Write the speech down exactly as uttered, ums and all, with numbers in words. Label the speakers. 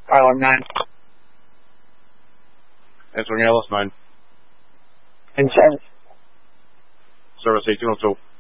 Speaker 1: Island nine.
Speaker 2: Answering Alice nine.
Speaker 1: And service.
Speaker 2: Service eighteen oh two.